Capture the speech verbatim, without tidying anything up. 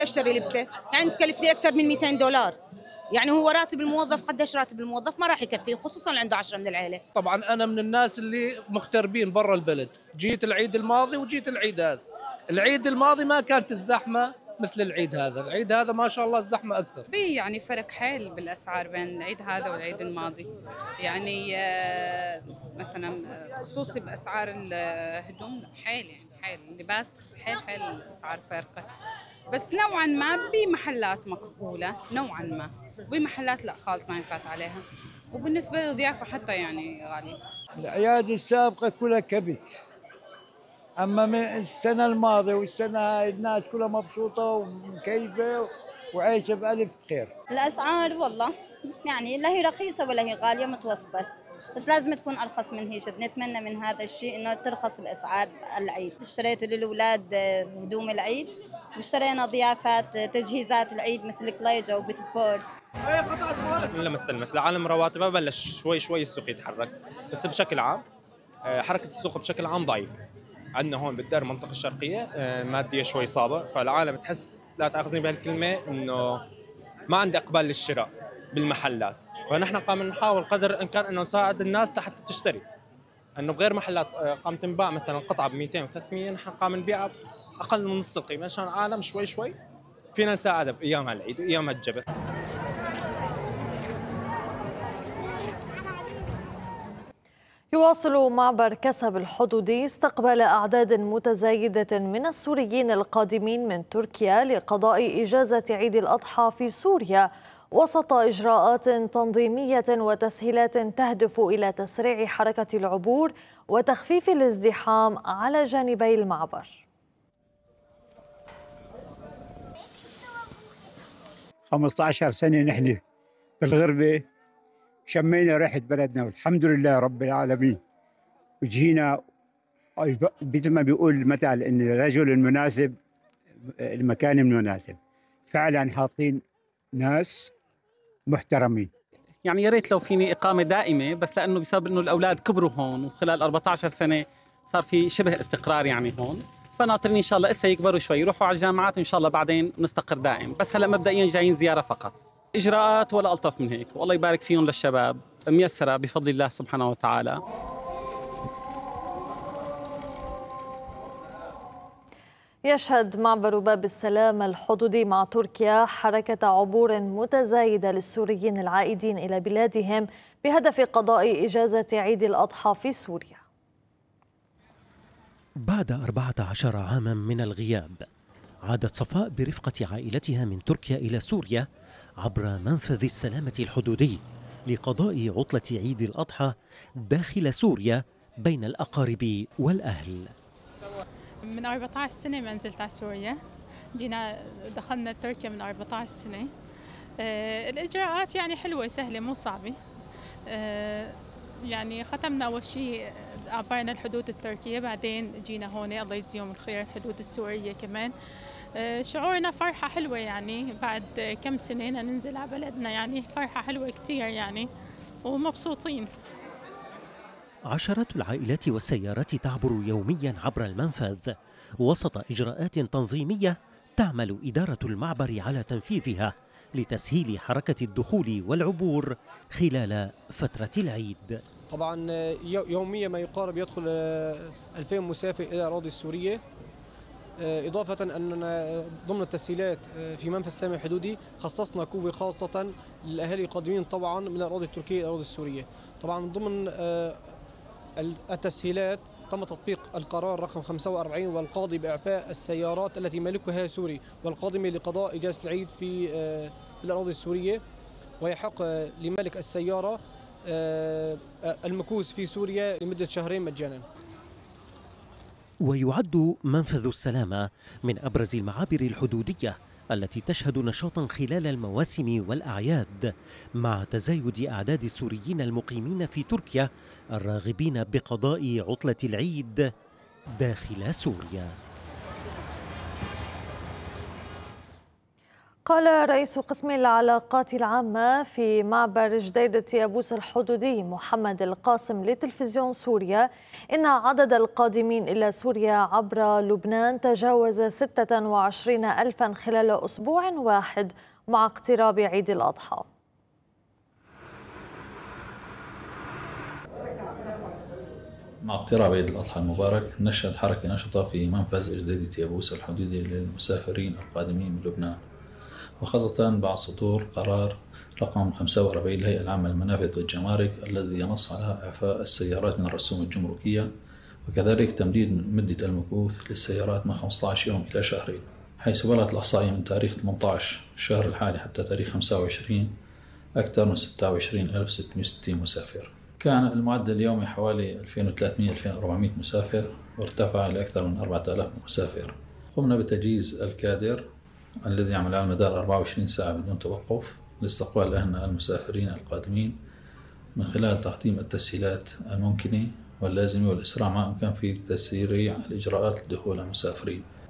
اشتري لبسه يعني تكلفني اكثر من مئتين دولار. يعني هو راتب الموظف قديش راتب الموظف ما راح يكفيه، خصوصا عنده عشرة من العيله. طبعا انا من الناس اللي مغتربين برا البلد، جيت العيد الماضي وجيت العيد هذا. العيد الماضي ما كانت الزحمه مثل العيد هذا، العيد هذا ما شاء الله الزحمه اكثر. في يعني فرق حيل بالاسعار بين العيد هذا والعيد الماضي. يعني مثلا خصوصي باسعار الهدوم حيل، يعني حيل اللباس حيل حيل الاسعار فارقه، بس نوعا ما بمحلات مقبوله نوعا ما، وبمحلات لا خالص ما ينفعت عليها، وبالنسبه للضيافه حتى يعني غاليه. الأعياد السابقة كلها كبت، أما من السنة الماضية والسنة هاي الناس كلها مبسوطة ومكيفة وعايشة بألف خير. الأسعار والله يعني لا هي رخيصة ولا هي غالية، متوسطة، بس لازم تكون أرخص من هيك. نتمنى من هذا الشيء إنه ترخص الأسعار العيد. اشتريت للأولاد هدوم العيد، واشترينا ضيافات تجهيزات العيد مثل كليجة وبيتفور. لما استلمت العالم رواتبها بلش شوي شوي السوق يتحرك، بس بشكل عام حركة السوق بشكل عام ضعيفة. عندنا هون بالدار المنطقة الشرقية مادية شوي صعبة، فالعالم تحس لا تأخذني بهالكلمة إنه ما عندي إقبال للشراء بالمحلات، فنحن قام نحاول قدر إمكان إنه نساعد الناس لحتى تشتري، إنه بغير محلات قام تنباع مثلا قطعة ب مئتين وثلاثمئة نحن قام نبيعها أقل من نص القيمة عشان العالم شوي شوي فينا نساعدها بأيام العيد وأيام الجبر. يواصل معبر كسب الحدودي استقبال أعداد متزايدة من السوريين القادمين من تركيا لقضاء إجازة عيد الأضحى في سوريا، وسط إجراءات تنظيمية وتسهيلات تهدف إلى تسريع حركة العبور وتخفيف الازدحام على جانبي المعبر. خمسة عشر سنة نحن بالغربة، شمينا ريحة بلدنا والحمد لله رب العالمين، وجينا مثل ما بيقول المثل إن الرجل المناسب المكان المناسب. فعلا حاطين ناس محترمين. يعني يا ريت لو فيني إقامة دائمة، بس لأنه بسبب إنه الأولاد كبروا هون وخلال أربعة عشر سنة صار في شبه استقرار يعني هون، فناطرين إن شاء الله إسا يكبروا شوي يروحوا على الجامعات إن شاء الله بعدين نستقر دائم، بس هلا مبدئيا جايين زيارة فقط. إجراءات ولا ألطف من هيك، والله يبارك فيهم للشباب، ميسرة بفضل الله سبحانه وتعالى. يشهد معبر باب السلام الحدودي مع تركيا حركة عبور متزايدة للسوريين العائدين إلى بلادهم بهدف قضاء إجازة عيد الأضحى في سوريا. بعد أربعة عشر عاما من الغياب، عادت صفاء برفقة عائلتها من تركيا إلى سوريا عبر منفذ السلامة الحدودي لقضاء عطلة عيد الأضحى داخل سوريا بين الأقارب والأهل. من أربعة عشر سنة ما نزلت على سوريا، جينا دخلنا تركيا من أربعة عشر سنة. آه الإجراءات يعني حلوة سهلة مو صعبة. آه يعني ختمنا أول شيء عبرنا الحدود التركية، بعدين جينا هون الله يجزيهم الخير الحدود السورية كمان. آه شعورنا فرحة حلوة يعني بعد كم سنة ننزل على بلدنا، يعني فرحة حلوة كتير يعني ومبسوطين. عشرات العائلات والسيارات تعبر يوميا عبر المنفذ وسط إجراءات تنظيمية تعمل إدارة المعبر على تنفيذها لتسهيل حركة الدخول والعبور خلال فترة العيد. طبعا يوميا ما يقارب يدخل ألفين مسافر إلى الأراضي السورية، إضافة أننا ضمن التسهيلات في منفذ السلام الحدودي خصصنا كوبي خاصة للأهالي القادمين طبعا من الأراضي التركية إلى الأراضي السورية. طبعا ضمن التسهيلات تم تطبيق القرار رقم خمسة وأربعين والقاضي بإعفاء السيارات التي مالكها سوري والقادمة لقضاء إجازة العيد في الأراضي السورية، ويحق لمالك السيارة المكوث في سوريا لمدة شهرين مجانا. ويعد منفذ السلامة من أبرز المعابر الحدودية التي تشهد نشاطا خلال المواسم والأعياد، مع تزايد أعداد السوريين المقيمين في تركيا الراغبين بقضاء عطلة العيد داخل سوريا. قال رئيس قسم العلاقات العامة في معبر جديدة يابوس الحدودي محمد القاسم لتلفزيون سوريا إن عدد القادمين إلى سوريا عبر لبنان تجاوز ستة وعشرين ألفا خلال أسبوع واحد مع اقتراب عيد الأضحى. مع اقتراب عيد الأضحى المبارك نشهد حركة نشطة في منفذ جديدة يابوس الحدودي للمسافرين القادمين من لبنان، وخاصة بعد صدور قرار رقم خمسة وأربعين للهيئة العامة للمنافذ والجمارك الذي ينص على إعفاء السيارات من الرسوم الجمركية، وكذلك تمديد مدة المكوث للسيارات من خمسة عشر يوم إلى شهرين، حيث بلغت الإحصائية من تاريخ ثمانية عشر الشهر الحالي حتى تاريخ خمسة وعشرين أكثر من ستة وعشرين ألف وستمئة وستين مسافر. كان المعدل اليومي حوالي ألفين وثلاثمئة ألفين وأربعمئة مسافر، وارتفع إلى أكثر من أربعة آلاف مسافر. قمنا بتجهيز الكادر الذي يعمل على مدار أربعة وعشرين ساعة بدون توقف لاستقبال أهلنا المسافرين القادمين من خلال تقديم التسهيلات الممكنة واللازمة والإسراع ما أمكن في تسريع الإجراءات لدخول المسافرين.